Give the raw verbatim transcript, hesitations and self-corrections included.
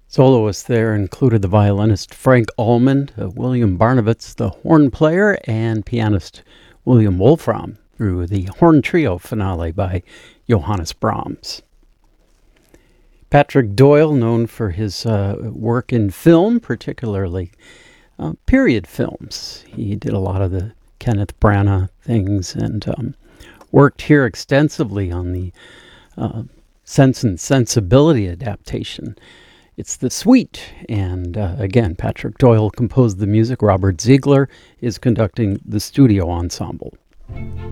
Soloists there included the violinist Frank Ullman, uh, William Barnabas, the horn player, and pianist William Wolfram through the Horn Trio finale by Johannes Brahms. Patrick Doyle, known for his uh, work in film, particularly uh, period films. He did a lot of the Kenneth Branagh things and um, worked here extensively on the uh, Sense and Sensibility adaptation. It's The Suite, and uh, again, Patrick Doyle composed the music. Robert Ziegler is conducting the studio ensemble.